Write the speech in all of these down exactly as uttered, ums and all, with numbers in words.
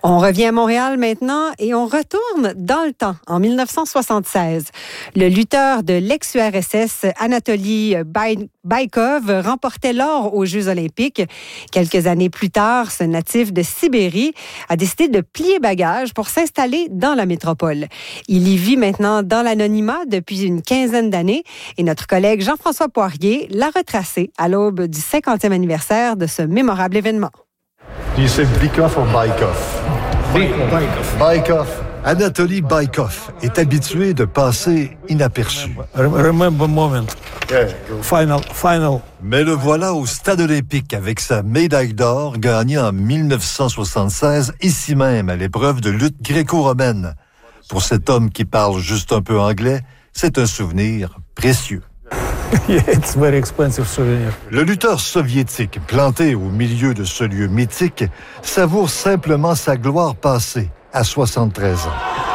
On revient à Montréal maintenant et on retourne dans le temps, en dix-neuf cent soixante-seize. Le lutteur de l'ex-U R S S, Anatoly Baïkov, remportait l'or aux Jeux olympiques. Quelques années plus tard, ce natif de Sibérie a décidé de plier bagage pour s'installer dans la métropole. Il y vit maintenant dans l'anonymat depuis une quinzaine d'années et notre collègue Jean-François Poirier l'a retracé à l'aube du cinquantième anniversaire de ce mémorable événement. Do you say Baïkov ou Baïkov? Baïkov. Baïkov. Anatoly Baïkov est habitué de passer inaperçu. Remember moment. Yeah. Final, final. Mais le voilà au Stade olympique avec sa médaille d'or gagnée en dix-neuf cent soixante-seize, ici même à l'épreuve de lutte gréco-romaine. Pour cet homme qui parle juste un peu anglais, c'est un souvenir précieux. Yeah, it's very expensive souvenir. Le lutteur soviétique, planté au milieu de ce lieu mythique, savoure simplement sa gloire passée à soixante-treize ans.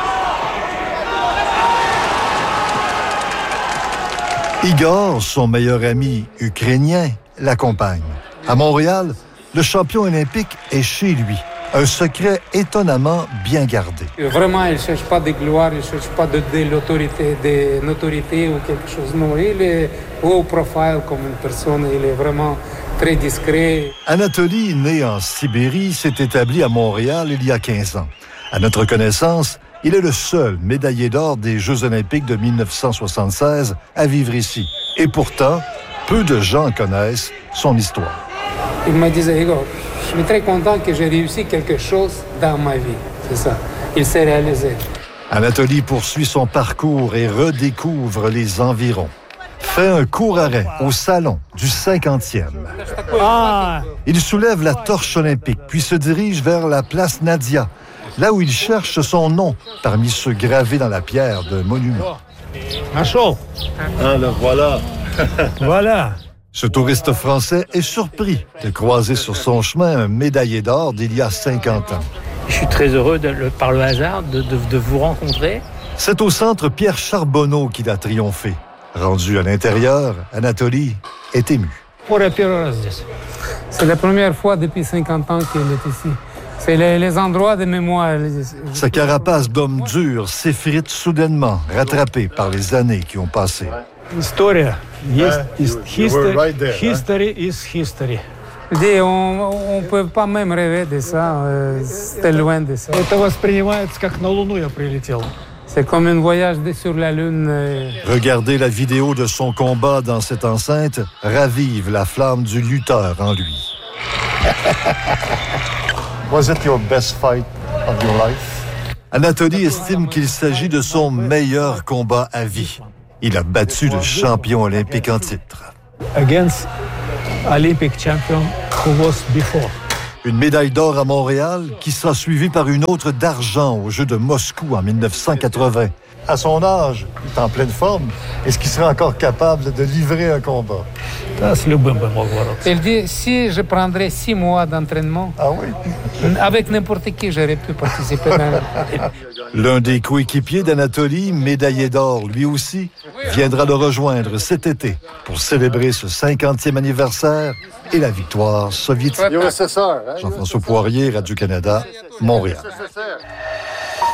Igor, son meilleur ami ukrainien, l'accompagne. À Montréal, le champion olympique est chez lui. Un secret étonnamment bien gardé. Vraiment, il ne cherche pas de gloire, il ne cherche pas de, de l'autorité, de notoriété ou quelque chose. Non, il est low profile comme une personne, il est vraiment très discret. Anatoly, né en Sibérie, s'est établi à Montréal il y a quinze ans. À notre connaissance, il est le seul médaillé d'or des Jeux olympiques de dix-neuf cent soixante-seize à vivre ici. Et pourtant, peu de gens connaissent son histoire. Il me disait, Igor, je suis très content que j'ai réussi quelque chose dans ma vie. C'est ça. Il s'est réalisé. Anatoly poursuit son parcours et redécouvre les environs. Fait un court arrêt au salon du cinquantième. Ah. Il soulève la torche olympique, puis se dirige vers la place Nadia, là où il cherche son nom parmi ceux gravés dans la pierre d'un monument. Нашел. Ah, le voilà. Voilà. Ce touriste français est surpris de croiser sur son chemin un médaillé d'or d'il y a cinquante ans. Je suis très heureux, de, le, par le hasard, de, de, de vous rencontrer. C'est au centre Pierre Charbonneau qu'il a triomphé. Rendu à l'intérieur, Anatoly est ému. C'est la première fois depuis cinquante ans qu'il est ici. C'est les, les endroits de mémoire. Sa carapace d'homme dur s'effrite soudainement, rattrapée par les années qui ont passé. История есть, you- is you were history. right there, History is history. Et on ne peut pas même rêver de ça. euh, C'est loin de ça. Это воспринимается как на Луну я прилетел. C'est comme un voyage de- sur la Lune. euh, Regarder la vidéo de son combat dans cette enceinte ravive la flamme du lutteur en lui. Was it your best fight of your life? Anatoly estime qu'il s'agit de son meilleur combat à vie. Il a battu le champion olympique en titre. Against Olympic champion who was before. Une médaille d'or à Montréal qui sera suivie par une autre d'argent aux Jeux de Moscou en dix-neuf cent quatre-vingts. À son âge, il est en pleine forme. Est-ce qu'il serait encore capable de livrer un combat? Да, с любым бы мог бороться. Il dit, si je prendrais six mois d'entraînement, Ah oui? avec n'importe qui, j'aurais pu participer. Dans... L'un des coéquipiers d'Anatoly, médaillé d'or lui aussi, viendra le rejoindre cet été pour célébrer ce cinquantième anniversaire et la victoire soviétique. Jean-François Poirier, Radio-Canada, Montréal.